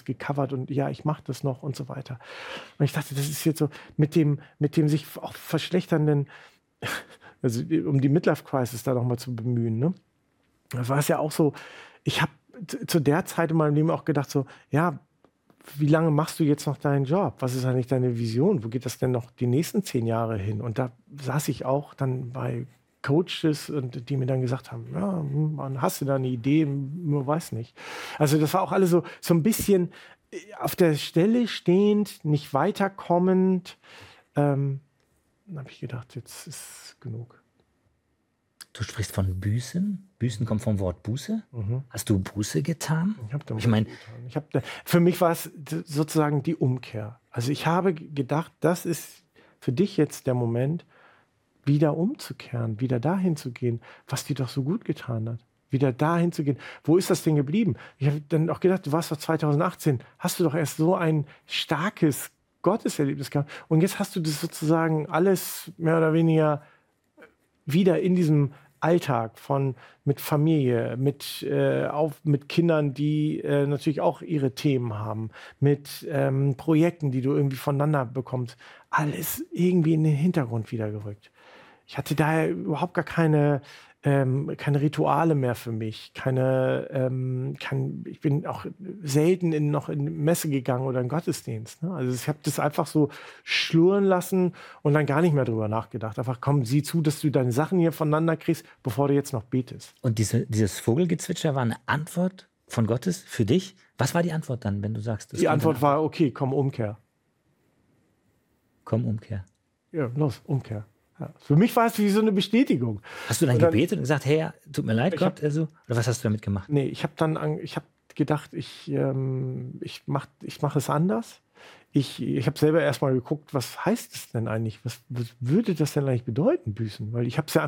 gecovert und ja, ich mache das noch und so weiter. Und ich dachte, das ist jetzt so mit dem sich auch verschlechternden, also um die Midlife-Crisis da nochmal zu bemühen, ne? Da war es ja auch so, ich habe zu der Zeit in meinem Leben auch gedacht so, ja, wie lange machst du jetzt noch deinen Job? Was ist eigentlich deine Vision? Wo geht das denn noch die nächsten 10 Jahre hin? Und da saß ich auch dann bei Coaches und die mir dann gesagt haben, ja, Mann, hast du da eine Idee? Nur weiß nicht. Also das war auch alles so ein bisschen auf der Stelle stehend, nicht weiterkommend. Dann habe ich gedacht, jetzt ist genug. Du sprichst von Büßen. Büßen kommt vom Wort Buße. Mhm. Hast du Buße getan? Ich habe Ich meine, für mich war es sozusagen die Umkehr. Also ich habe gedacht, das ist für dich jetzt der Moment, wieder umzukehren, wieder dahin zu gehen, was dir doch so gut getan hat. Wieder dahin zu gehen. Wo ist das denn geblieben? Ich habe dann auch gedacht, du warst doch 2018, hast du doch erst so ein starkes Gotteserlebnis gehabt. Und jetzt hast du das sozusagen alles mehr oder weniger wieder in diesem Alltag mit Familie, mit Kindern, die natürlich auch ihre Themen haben, mit Projekten, die du irgendwie voneinander bekommst, alles irgendwie in den Hintergrund wieder gerückt. Ich hatte daher überhaupt gar keine Rituale mehr für mich. Ich bin auch selten noch in Messe gegangen oder in Gottesdienst. Ne? Also ich habe das einfach so schlurren lassen und dann gar nicht mehr drüber nachgedacht. Einfach, komm, sieh zu, dass du deine Sachen hier voneinander kriegst, bevor du jetzt noch betest. und dieses Vogelgezwitscher war eine Antwort von Gottes für dich? Was war die Antwort dann, wenn du sagst, Die Antwort war, okay, komm, Umkehr. Komm, Umkehr. Ja, los, Umkehr. Ja. Für mich war es wie so eine Bestätigung. Hast du dann gebetet und gesagt, hey, tut mir leid, Gott? Oder was hast du damit gemacht? Nee, ich habe gedacht, ich mach es anders. Ich habe selber erstmal geguckt, was heißt es denn eigentlich? Was würde das denn eigentlich bedeuten, büßen? Weil ich habe es ja